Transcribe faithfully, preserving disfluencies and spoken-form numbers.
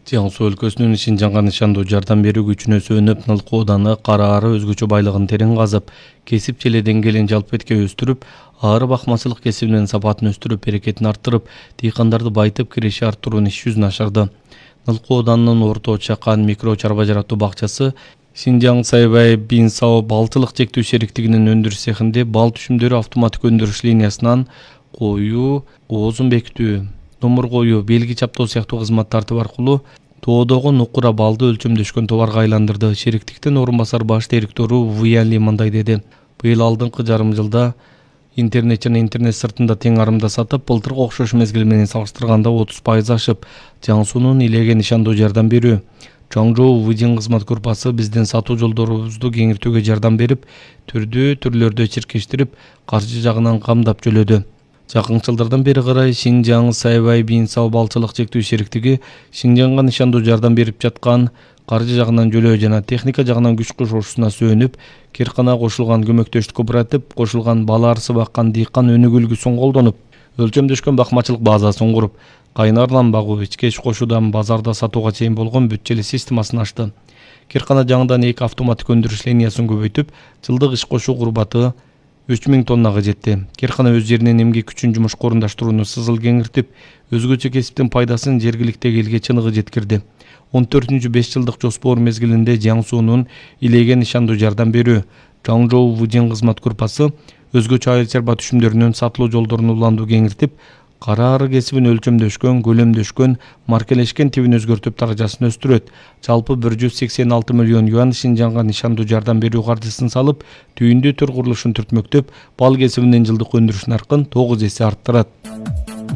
Jiangsu өлкөсүнүн Шинжаңга нышандуу жардам берүү күчүнө сүйөнүп, Нылкы ооданы кара ары өзгөчө байлыгын терең казып, кесип желе деңгээлин жалпетке өстүрүп, ары бакмачылык кесибинин сапатын өстүрүп, берекетин арттырып, дыйкандарды байытып киреше арттыруунун иш жүзүн ашырды. Нылкы оодарынын Орто Чакан микро чарба жаратуу бакчасы Шинжаң Сайбай Бинсао балчылык чектүү шериктигинин өндүрүш цехинде бал түшүмдөрү автоматтык өндүрүш линиясынан коюу, оозун бекитүү, номур коюу, белги чаптоо сыяктуу кызмат тартип аркылуу тоодогу нукура балды өлчөмдөшкөн товарга айландырды. Шериктиктин орун басар баш директору Вуян Ли мындай деди: Быйыл алдыңкы жарым жылда интернет жана интернет сыртында тең арымда сатып, былтыркы окшош мезгил менен салыштырганда отуз пайыз ашып, Jiangsu'нун илеге нишандуу жардам берүү. Чоңжоу Вудин кызмат группасы биздин сатуу жолдорубузду кеңиртүүгө жардам берип, түрдүү түрлөрдө чиркештирип, каржы жагынан камдап жөлөдү. Жакынкы жылдардан бери карай Шинжаң Сайбай Бинсао балчылык чектүү шериктиги Шинжаңга нишандуу жардам берип жаткан каржы жагынан жөлөө жана техника жагынан күч кошушуна сүйөнүп, Киркана кошулган көмөктөштүк кооператив, кошулган бала арсы баккан дыйкан өнүгүлгүсүн колдонуп, өлчөмдөшкөн бакмачылык базасын куруп, кайнарлан багуу, ички эч кошуудан базарда сатууга чейин болгон бүтчелүү системасын ачты. Киркана жаңыдан эки автоматтык өндүрүш линиясын көбөйтүп, жылдык иш кошуу курбаты үч миң тоннага жетти. Киркана өз жеринен эмгек күчүн жумушка орундаштырууну сызыл кеңиртип, өзгөчө кесиптин пайдасын жергиликтеги элге чыныгы жеткирди. он төртүнчү беш жылдык жоспор мезгилинде Jiangsu'нун илеге нишандуу жардам берүү Чоңжоу Вудин кызмат группасы өзгөчө айыл чарба түшүмдөрүнүн сатылуу жолдорун уландуу кеңиртип, кара ары кесибин өлчөмдөшкөн, көлөмдөшкөн, маркелешкен тибин өзгөртүп даражасын өстүрөт. Жалпы бир жүз сексен алты миллион юан Шинжаңга нишандуу жардам берүү каржысын салып, түйүндүү төр курулушун түртмөктөп, бал кесибинин жылдык өндүрүш наркын тогуз эсе арттырат.